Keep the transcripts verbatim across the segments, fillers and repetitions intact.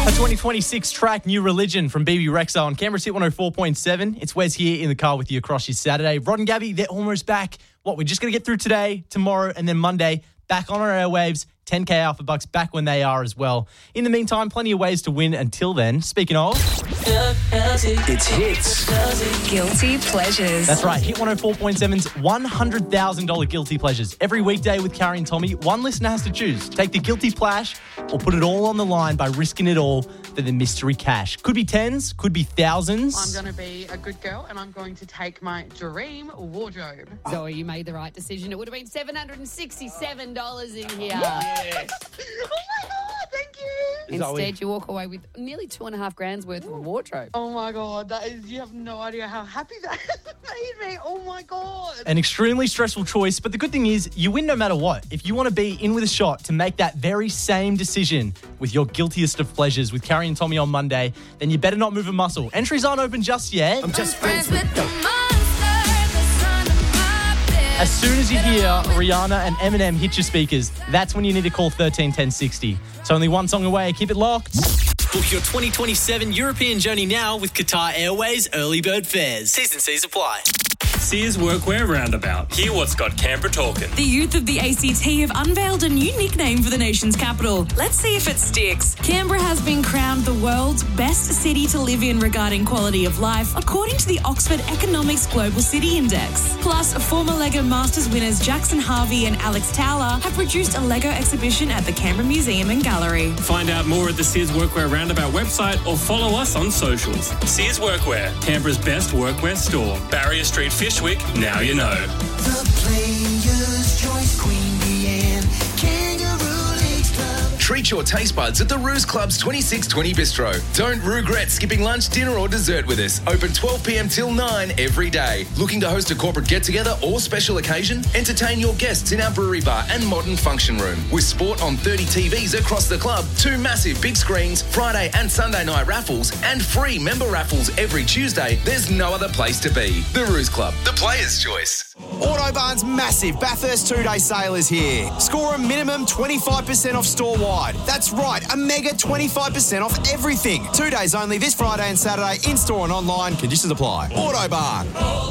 A twenty twenty-six track, New Religion from B B Rexa on Canberra's Hit one oh four point seven. It's Wes here in the car with you across your Saturday. Rod and Gabby, they're almost back. What, we're just going to get through today, tomorrow, and then Monday, back on our airwaves. ten K Alpha Bucks back when they are as well. In the meantime, plenty of ways to win until then. Speaking of... It's Hits. Guilty Pleasures. That's right. Hit one oh four point seven's one hundred thousand dollars Guilty Pleasures. Every weekday with Carrie and Tommy, one listener has to choose. Take the guilty splash or put it all on the line by risking it all for the mystery cash. Could be tens, could be thousands. I'm going to be a good girl and I'm going to take my dream wardrobe. Zoe, you made the right decision. It would have been seven hundred sixty-seven dollars in here. Yes. Oh my God, thank you. Instead, you walk away with nearly two and a half grand's worth of wardrobe. Oh my God, that is, you have no idea how happy that made me. Oh my God. An extremely stressful choice, but the good thing is you win no matter what. If you want to be in with a shot to make that very same decision with your guiltiest of pleasures with Carrie and Tommy on Monday, then you better not move a muscle. Entries aren't open just yet. I'm just friends with the As soon as you hear Rihanna and Eminem hit your speakers, that's when you need to call thirteen ten sixty. It's only one song away. Keep it locked. Book your twenty twenty-seven European journey now with Qatar Airways Early Bird Fares. T's and C's apply. Sears Workwear Roundabout. Hear what's got Canberra talking. The youth of the A C T have unveiled a new nickname for the nation's capital. Let's see if it sticks. Canberra has been crowned the world's best city to live in regarding quality of life, according to the Oxford Economics Global City Index. Plus, former LEGO Masters winners Jackson Harvey and Alex Towler have produced a LEGO exhibition at the Canberra Museum and Gallery. Find out more at the Sears Workwear Roundabout website or follow us on socials. Sears Workwear, Canberra's best workwear store. Barrier Street, Fishwick. Now you know. The Players' Choice Queen Bee and Kangaroo Leagues Club. Treat your taste buds at the Ruse Club's twenty-six twenty Bistro. Don't regret skipping lunch, dinner or dessert with us. Open twelve p.m. till nine every day. Looking to host a corporate get-together or special occasion? Entertain your guests in our brewery bar and modern function room. With sport on thirty T Vs across the club, two massive big screens, Friday and Sunday night raffles, and free member raffles every Tuesday, there's no other place to be. The Ruse Club, the Players' Choice. Autobarn's massive Bathurst two-day sale is here. Score a minimum twenty-five percent off store-wide. That's right, a mega twenty-five percent off everything. Two days only this Friday and Saturday, in-store and online. Conditions apply. Autobarn.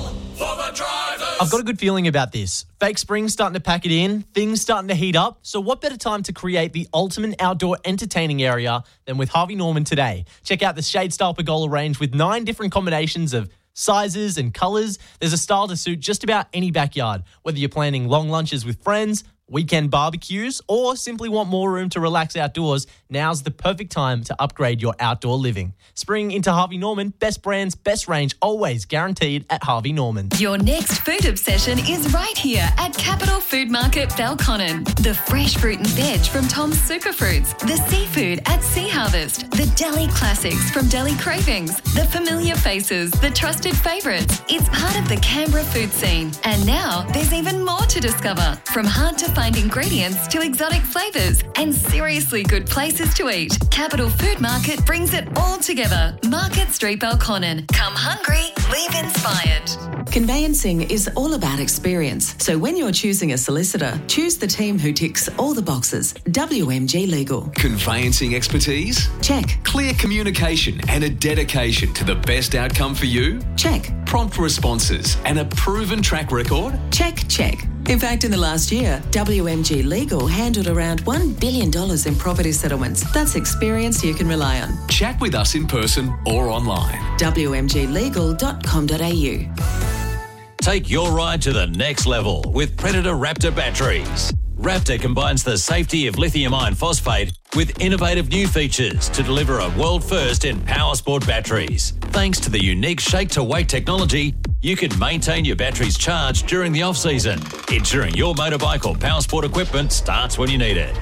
I've got a good feeling about this. Fake spring's starting to pack it in, things starting to heat up. So what better time to create the ultimate outdoor entertaining area than with Harvey Norman today? Check out the Shade Style Pergola range with nine different combinations of sizes and colours. There's a style to suit just about any backyard, whether you're planning long lunches with friends, weekend barbecues, or simply want more room to relax outdoors. Now's the perfect time to upgrade your outdoor living. Spring into Harvey Norman, best brands, best range, always guaranteed at Harvey Norman. Your next food obsession is right here at Capital Food Market Belconnen. The fresh fruit and veg from Tom's Superfruits, the seafood at Sea Harvest, the deli classics from Deli Cravings, the familiar faces, the trusted favourites. It's part of the Canberra food scene. And now there's even more to discover, from hard to find ingredients to exotic flavours and seriously good places to eat. Capital Food Market brings it all together. Market Street Belconnen. Come hungry, leave inspired. Conveyancing is all about experience. So when you're choosing a solicitor, choose the team who ticks all the boxes. W M G Legal. Conveyancing expertise? Check. Clear communication and a dedication to the best outcome for you? Check. Prompt responses and a proven track record? Check, check. In fact, in the last year, W M G Legal handled around one billion dollars in property settlements. That's experience you can rely on. Chat with us in person or online. w m g legal dot com dot a u. Take your ride to the next level with Predator Raptor batteries. Raptor combines the safety of lithium iron phosphate with innovative new features to deliver a world first in power sport batteries. Thanks to the unique shake-to-weight technology, you can maintain your batteries charged during the off-season, ensuring your motorbike or power sport equipment starts when you need it.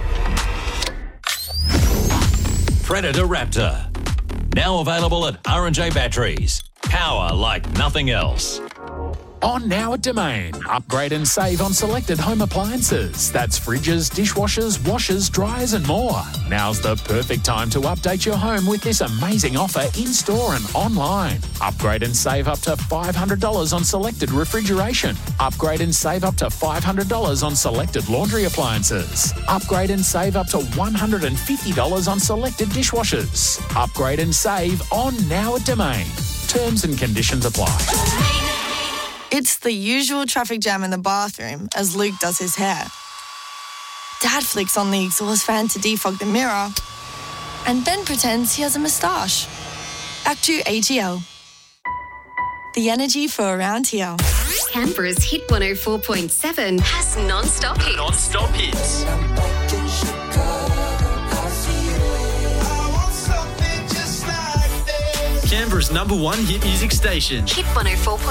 Predator Raptor. Now available at R and J Batteries. Power like nothing else. On now at Domain. Upgrade and save on selected home appliances. That's fridges, dishwashers, washers, dryers and more. Now's the perfect time to update your home with this amazing offer in-store and online. Upgrade and save up to five hundred dollars on selected refrigeration. Upgrade and save up to five hundred dollars on selected laundry appliances. Upgrade and save up to one hundred fifty dollars on selected dishwashers. Upgrade and save on now at Domain. Terms and conditions apply. It's the usual traffic jam in the bathroom as Luke does his hair. Dad flicks on the exhaust fan to defog the mirror and then pretends he has a moustache. Act two A T L. The energy for around here. Canberra's Hit one oh four point seven has non-stop hits. Non-stop hits. Canberra's number one hit music station. Hit one oh four point seven.